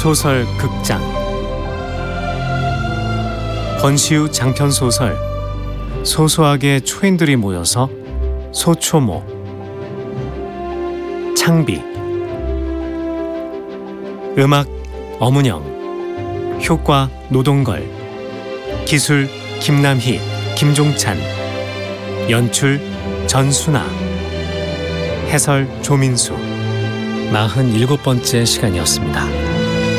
소설 극장 권시우 장편소설 소소하게 초인들이 모여서 소초모 창비 음악 엄은영 효과 노동걸 기술 김남희 김종찬 연출 전순아 해설 조민수 47번째 시간이었습니다.